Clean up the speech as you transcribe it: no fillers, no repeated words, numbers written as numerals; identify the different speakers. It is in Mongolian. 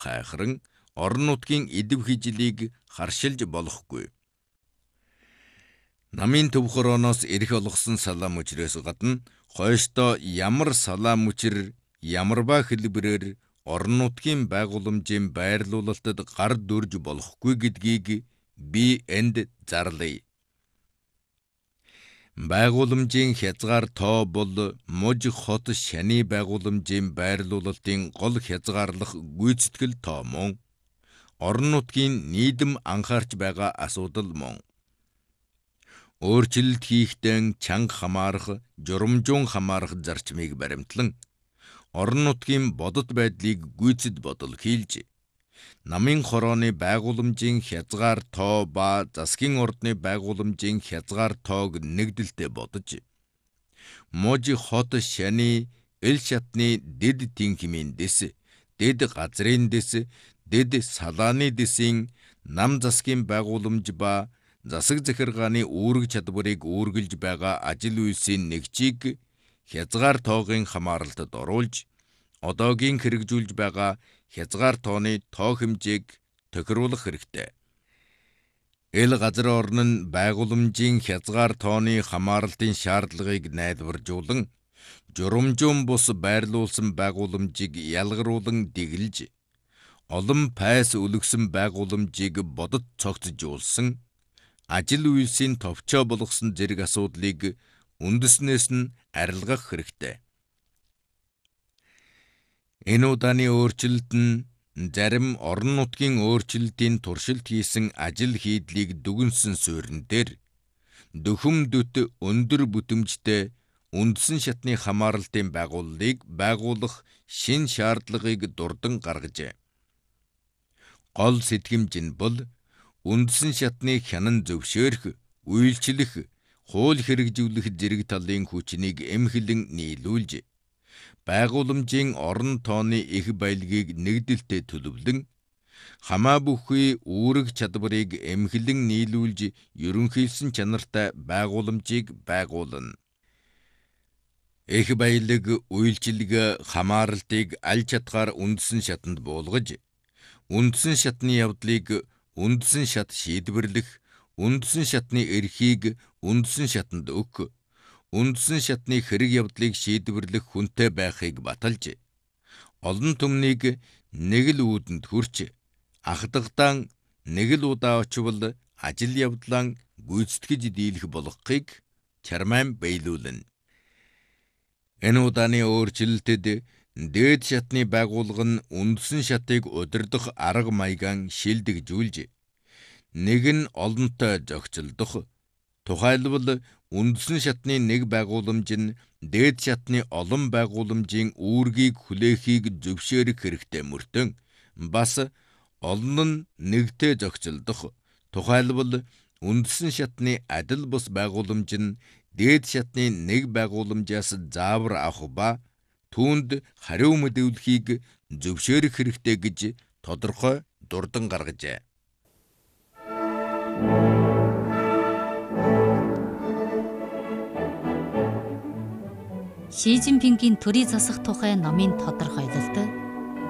Speaker 1: гайхран орон нутгийн идэв хижилийг харшилж болохгүй. Намын төв хорооноос ирэх олгосон салаа мөчрөөс гадна хойштоо ямар салаа мөчр ямар ба хэлбэрээр орон нутгийн байгууламжийн байрлуулалтад гар дүрж болохгүй гэдгийг би энд зарлая. Байгууламжийн хязгаар тоо бол муж хот шаны байгууламжийн байрлуулалтын гол хязгаарлах гүйцэтгэл тоо мөн. Орон нутгийн нийтэм анхаарч байгаа асуудал мөн. Өөрчлөлт хийхдээ чанга хамаарах, журамжуун хамаарах зарчмыг баримтлан орон нутгийн бодит байдлыг гүйцэд бодол хийлж, намын хорооны байгууламжийн хязгаар тоо ба засгийн ордны байгууламжийн хязгаар тоог нэгдэлтэй бодож, муж хот шаны эл шатны дэд тэнхимийн дэс, дэд газрын дэс, дэд салааны дэсийн нам засгийн байгууламж ба засаг захиргааны үүрэг чадварыг үүргэлж байгаа ажил үйлсийн нэгжийг хязгаар тоогын хамааралтад оруулж, одоогийн хэрэгжүүлж байгаа хязгаар тооны тоо хэмжээг тохируулах хэрэгтэй. Эл газар орн нь байгууламжийн хязгаар тооны хамааралтын шаардлагыг найдваржуулан, журамжуун бус байрлуулсан байгууламжийг ялгаруулан дэглэж, олон пайс өлгсөн байгууламжийг бодит цогцжуулсан, ажил үйлсийн товчоо болгосон зэрэг асуудлыг үндэснээс нь арилгах хэрэгтэй. Энэ удааны өөрчлөлт нь зарим орон нутгийн өөрчлөлтийн туршилт хийсэн ажил хийдлийг дүгнсэн суурин дээр дөхөм дөт өндөр бүтэмжтэй үндсэн шатны хамааралтын байгууллагыг байгуулах шин шаардлагыг дурдан гаргажээ. Гол сэтгэмж нь бол үндсэн шатны хянан зөвшөөрөх, үйлчлэх, хууль хэрэгжүүлэх зэрэг талын хүчнийг эмхлэн нийлүүлж, байгууламжийн орон тооны их баялагийг нэгдэлтэй төлөвлөн, хамаа бүхий үүрэг чадварыг эмхлэн нийлүүлж ерөнхийлсөн чанартай байгууламжийг байгуулна. Их баялаг, үйлчилгээ, хамааралтыг аль чатгаар үндсэн шатанд буулгаж, үндсэн шатны явдлыг үндсэн шат шийдвэрлэх, үндсэн шатны эрхийг үндсэн шатанд өгөх, үндсэн шатны хэрэг явдлыг шийдвэрлэх хүнтэй байхыг баталж, олон түмнийг нэг л үүдэнд хүрч, ахдахдаа нэг л удаа очвол ажил явдлаа гүйцэтгэж дийлэх болгохыг чармайн биелүүлнэ. Энэ удааны өөрчлөлтөд дээд шатны байгууллага нь үндсэн шатыг удирдах арга маягаан шилдэгжүүлж, нэг нь олонтой зохицолдох, тухайлбал үндсэн шатны нэг байгууламж нь дээд шатны олон байгууламжийн үүргийг хүлээхийг зөвшөөрөх хэрэгтэй мөртөө, бас олон нь нэгтэй зохицолдох, тухайлбал үндсэн шатны адил бус байгууламж нь дээд шатны нэг байгууламжаас заавар авах ба түүнд хариу мэдүүлэхийг зөвшөөрөх хэрэгтэй гэж тодорхой дурдан гаргажээ.
Speaker 2: Ши Цзиньпингийн төрийг засах тухай номын тодорхойлолт